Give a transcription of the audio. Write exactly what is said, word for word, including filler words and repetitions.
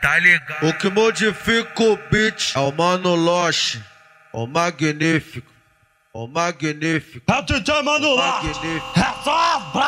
tá ligado? O que modifica o beat é o Mano Loche, o magnífico, o magnífico. É o D J Mano Loche, é só